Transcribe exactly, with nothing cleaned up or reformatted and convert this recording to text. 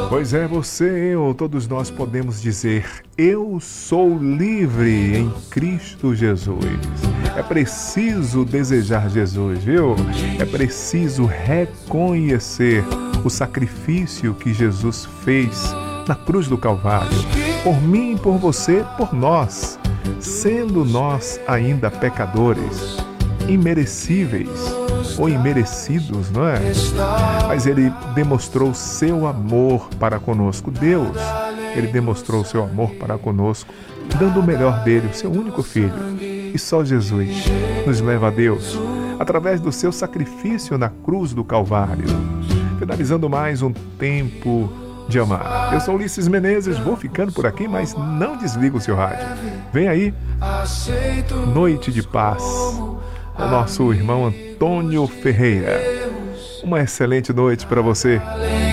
Pois é, você, eu, todos nós podemos dizer: eu sou livre em Cristo Jesus. É preciso desejar Jesus, viu? É preciso reconhecer o sacrifício que Jesus fez na cruz do Calvário, por mim, por você, por nós, sendo nós ainda pecadores, imerecíveis ou imerecidos, não é? Mas Ele demonstrou seu amor para conosco. Deus, Ele demonstrou seu amor para conosco, dando o melhor dele, o seu único Filho. E só Jesus nos leva a Deus, através do seu sacrifício na cruz do Calvário. Finalizando mais um tempo de amar. Eu sou Ulisses Menezes, vou ficando por aqui, mas não desliga o seu rádio. Vem aí, Noite de Paz, o nosso irmão Antônio Ferreira. Uma excelente noite para você.